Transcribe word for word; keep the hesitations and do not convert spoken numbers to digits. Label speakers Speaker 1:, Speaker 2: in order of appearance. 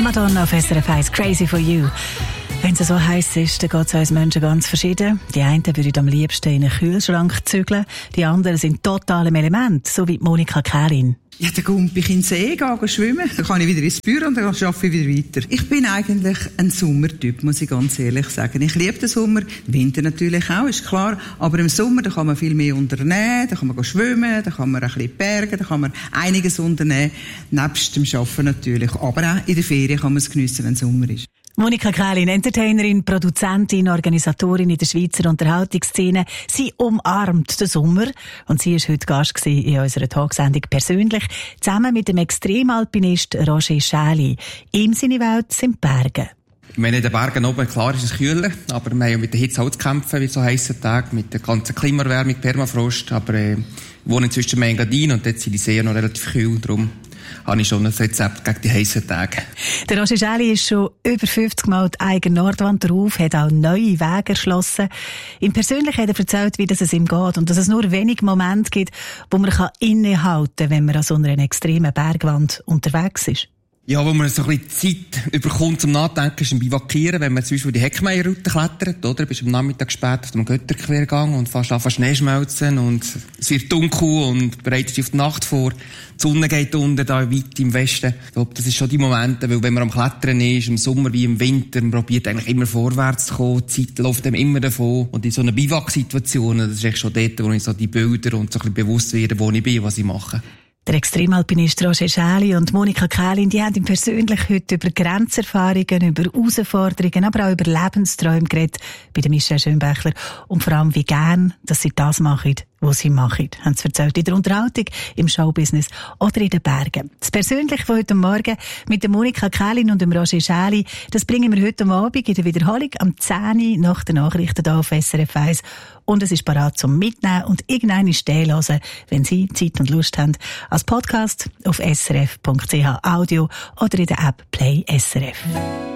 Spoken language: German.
Speaker 1: Madonna auf S R F eins, Crazy for You. Wenn es so heiß ist, dann geht es uns Menschen ganz verschieden. Die einen würden am liebsten in einen Kühlschrank zügeln, die anderen sind total im Element, so wie Monika Kählin.
Speaker 2: Ja, dann gehe ich in den See, gehe schwimmen, dann kann ich wieder ins Büro und dann arbeite ich wieder weiter. Ich bin eigentlich ein Sommertyp, muss ich ganz ehrlich sagen. Ich liebe den Sommer, Winter natürlich auch, ist klar. Aber im Sommer, da kann man viel mehr unternehmen, da kann man schwimmen, da kann man ein bisschen bergen, da kann man einiges unternehmen. Nebst dem Arbeiten natürlich. Aber auch in der Ferien kann man es geniessen, wenn es Sommer ist.
Speaker 1: Monika Kählin, Entertainerin, Produzentin, Organisatorin in der Schweizer Unterhaltungsszene. Sie umarmt den Sommer und sie war heute Gast in unserer Talksendung «Persönlich» zusammen mit dem Extremalpinist Roger Schäli. Ihm seine Welt sind Berge.
Speaker 3: Ich meine, in den Bergen oben, klar ist es kühler, aber wir haben ja mit der Hitze auch zu kämpfen, wie so heissen Tag, mit der ganzen Klimaerwärmung, Permafrost, aber äh, ich wohne inzwischen in Engadin und dort sind die Seen noch relativ kühl, darum habe ich schon ein Rezept gegen die heissen Tage.
Speaker 1: Der Roger Schäli ist schon über fünfzig Mal die eigene Nordwand drauf, hat auch neue Wege erschlossen. Ihm persönlich hat er erzählt, wie das es ihm geht und dass es nur wenige Momente gibt, wo man innehalten kann, wenn man an so einer extremen Bergwand unterwegs ist.
Speaker 3: Ja, wo man so ein bisschen Zeit überkommt zum Nachdenken, ist ein Bivakieren, wenn man zum Beispiel die Heckmeierroute klettert, oder? Du bist am Nachmittag spät auf dem Götterquergang und fast anfangen Schnee schmelzen und es wird dunkel und bereitet sich auf die Nacht vor. Die Sonne geht unten, da weit im Westen. Ich glaube, das ist schon die Momente, weil wenn man am Klettern ist, im Sommer wie im Winter, man probiert eigentlich immer vorwärts zu kommen, die Zeit läuft einem immer davon. Und in so einer Biwak-Situation, das ist echt schon dort, wo ich so die Bilder und so ein bisschen bewusst werde, wo ich bin, was ich mache.
Speaker 1: Der Extremalpinist Roger Schäli und Monika Kählin, die haben ihm persönlich heute über Grenzerfahrungen, über Herausforderungen, aber auch über Lebensträume geredet bei der Michelle Schönbächler und vor allem, wie gern, dass sie das machen, was sie machen, haben sie erzählt in der Unterhaltung, im Showbusiness oder in den Bergen. Das Persönliche von heute Morgen mit der Monika Kählin und dem Roger Schäli, das bringen wir heute Abend in der Wiederholung am zehn Uhr nach den Nachrichten hier auf S R F eins. Und es ist parat zum Mitnehmen und irgendeine stehen hören, wenn Sie Zeit und Lust haben, als Podcast auf s r f punkt c h Audio oder in der App Play S R F.